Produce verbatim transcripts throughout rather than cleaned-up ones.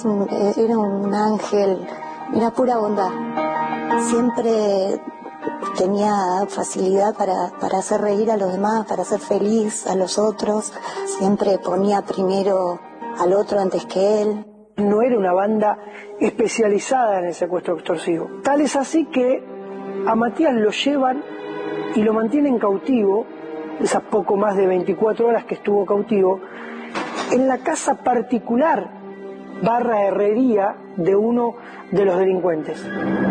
Era un ángel, era pura bondad. Siempre tenía facilidad para, para hacer reír a los demás, para hacer feliz a los otros. Siempre ponía primero al otro antes que él. No era una banda especializada en el secuestro extorsivo. Tal es así que a Matías lo llevan y lo mantienen cautivo, esas poco más de veinticuatro horas que estuvo cautivo, en la casa particular barra herrería de uno de los delincuentes.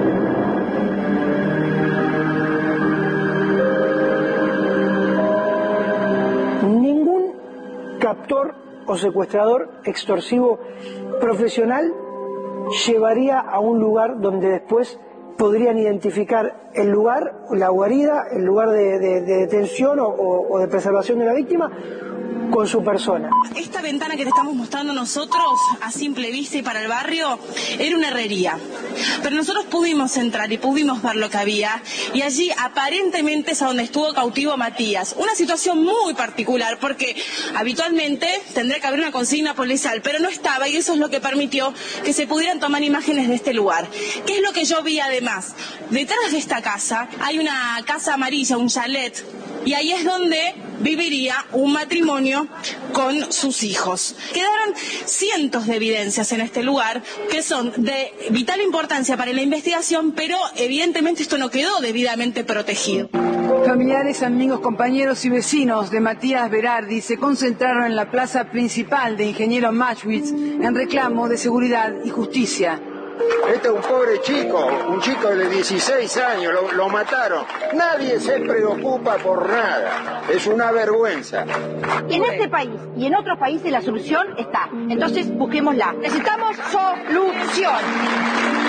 Ningún captor o secuestrador extorsivo profesional llevaría a un lugar donde después podrían identificar el lugar, la guarida, el lugar de, de, de detención o, o de preservación de la víctima con su persona. Esta ventana que te estamos mostrando nosotros, a simple vista y para el barrio, era una herrería. Pero nosotros pudimos entrar y pudimos ver lo que había, y allí aparentemente es a donde estuvo cautivo Matías. Una situación muy particular, porque habitualmente tendría que haber una consigna policial, pero no estaba, y eso es lo que permitió que se pudieran tomar imágenes de este lugar. ¿Qué es lo que yo vi además? Detrás de esta casa hay una casa amarilla, un chalet, y ahí es donde viviría un matrimonio con sus hijos. Quedaron cientos de evidencias en este lugar que son de vital importancia para la investigación, pero evidentemente esto no quedó debidamente protegido. Familiares, amigos, compañeros y vecinos de Matías Berardi se concentraron en la plaza principal de Ingeniero Maschwitz en reclamo de seguridad y justicia. Este es un pobre chico, un chico de dieciséis años, lo, lo mataron. Nadie se preocupa por nada, es una vergüenza. En este país y en otros países la solución está, entonces busquémosla. Necesitamos solución.